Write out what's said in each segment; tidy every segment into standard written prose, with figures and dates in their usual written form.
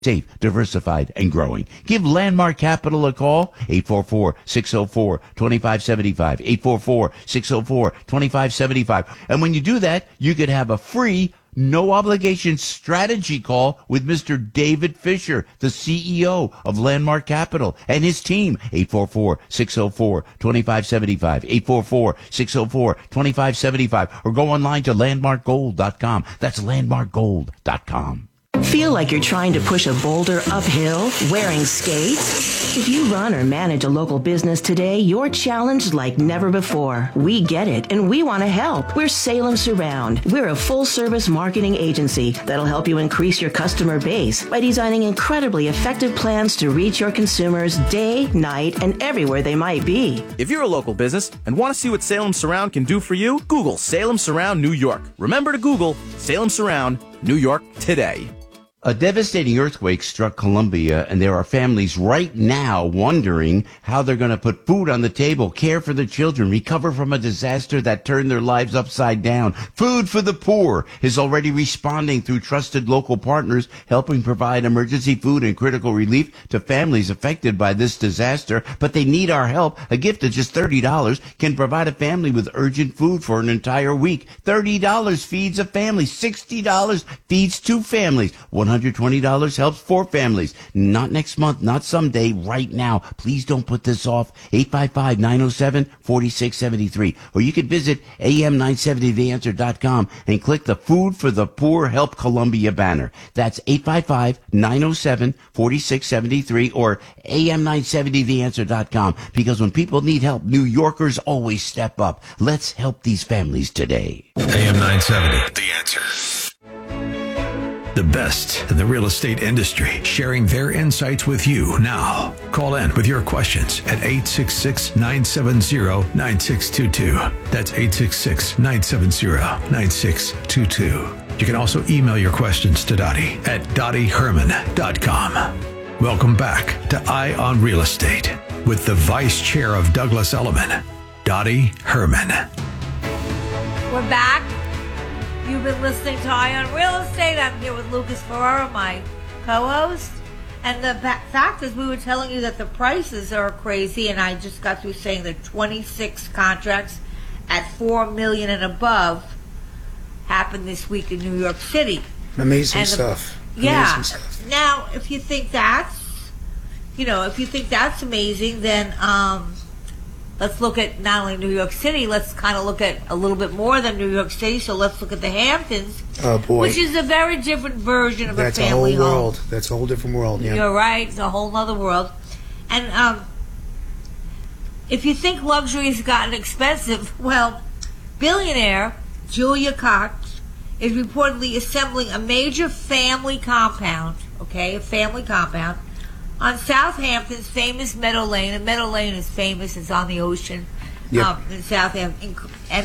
safe, diversified, and growing. Give Landmark Capital a call, 844-604-2575, 844-604-2575. And when you do that, you could have a free, no-obligation strategy call with Mr. David Fisher, the CEO of Landmark Capital, and his team, 844-604-2575, 844-604-2575, or go online to landmarkgold.com. That's landmarkgold.com. Feel like you're trying to push a boulder uphill wearing skates? If you run or manage a local business today, you're challenged like never before. We get it, and we want to help. We're Salem Surround. We're a full-service marketing agency that'll help you increase your customer base by designing incredibly effective plans to reach your consumers day, night, and everywhere they might be. If you're a local business and want to see what Salem Surround can do for you, Google Salem Surround New York. Remember to Google Salem Surround New York today. A devastating earthquake struck Colombia, and there are families right now wondering how they're going to put food on the table, care for their children, recover from a disaster that turned their lives upside down. Food for the Poor is already responding through trusted local partners, helping provide emergency food and critical relief to families affected by this disaster. But they need our help. A gift of just $30 can provide a family with urgent food for an entire week. $30 feeds a family. $60 feeds two families. $120 helps four families. Not next month, not someday, right now. Please don't put this off. 855-907-4673. Or you can visit am970theanswer.com and click the Food for the Poor Help Columbia banner. That's 855-907-4673 or am970theanswer.com. Because when people need help, New Yorkers always step up. Let's help these families today. AM 970, The Answer. The best in the real estate industry, sharing their insights with you now. Call in with your questions at 866-970-9622. That's 866-970-9622. You can also email your questions to Dottie at dottieherman.com. Welcome back to Eye on Real Estate with the Vice Chair of Douglas Elliman, Dottie Herman. We're back. You've been listening to Eye on Real Estate. I'm here with Lucas Ferrara, my co-host. And the fact is, we were telling you that the prices are crazy, and I just got through saying that 26 contracts at $4 million and above happened this week in New York City. Amazing stuff. Yeah. Amazing stuff. Now, if you think that's amazing, then let's look at not only New York City, let's kind of look at a little bit more than New York City. So let's look at the Hamptons, which is a very different version of a family home. That's a whole world. That's a whole different world. Yeah. You're right. It's a whole other world. And if you think luxury has gotten expensive, well, billionaire Julia Cox is reportedly assembling a major family compound, on Southampton's famous Meadow Lane, and Meadow Lane is famous. It's on the ocean in Southampton. And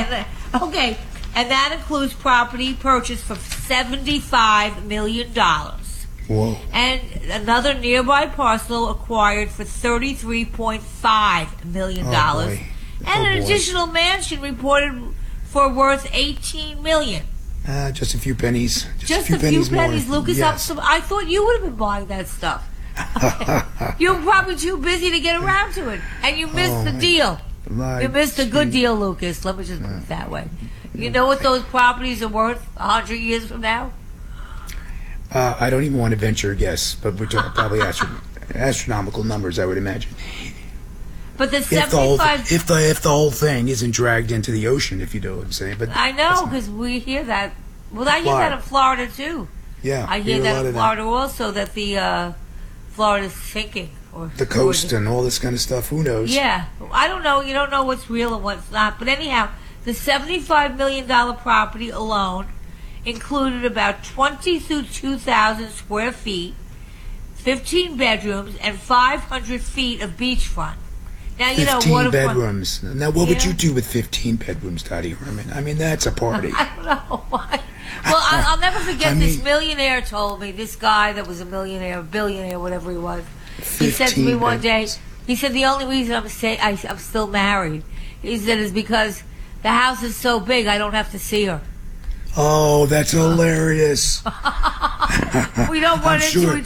that includes property purchased for $75 million. Whoa. And another nearby parcel acquired for $33.5 million. And an additional mansion reported for worth $18 million. Just a few pennies. Just a few pennies, more. Lucas. Yes. I thought you would have been buying that stuff. You were probably too busy to get around to it, and you missed the deal. You missed a good deal, Lucas. Let me just put it that way. You know what those properties are worth 100 years from now? I don't even want to venture a guess, but we're talking probably astronomical numbers, I would imagine. But the 75... If the whole thing isn't dragged into the ocean, if you know what I'm saying. But I know, because we hear that. Well, I hear that in Florida, too. Yeah. I hear that in Florida also, that the Florida's sinking. Or the coast and all this kind of stuff. Who knows? Yeah. I don't know. You don't know what's real and what's not. But anyhow, the $75 million property alone included about 22,000 square feet, 15 bedrooms, and 500 feet of beachfront. Now, 15 bedrooms. Now, what would you do with 15 bedrooms, Dottie Herman? I mean, that's a party. I don't know why. Well, I'll never forget this millionaire told me, this guy that was a billionaire, whatever he was. He said to me one day, he said, the only reason I'm still married, he said, is because the house is so big, I don't have to see her. Oh, that's hilarious. We don't run I'm into sure.